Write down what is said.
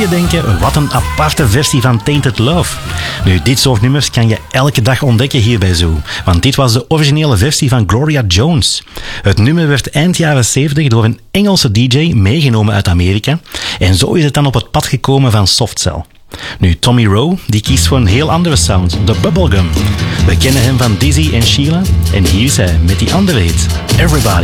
je denken, wat een aparte versie van Tainted Love. Nu, dit soort nummers kan je elke dag ontdekken hier bij Zoo. Want dit was de originele versie van Gloria Jones. Het nummer werd eind jaren 70 door een Engelse DJ meegenomen uit Amerika. En zo is het dan op het pad gekomen van Softcell. Nu, Tommy Rowe, die kiest voor een heel andere sound, de bubblegum. We kennen hem van Dizzy en Sheila. En hier is hij met die andere hit, Everybody.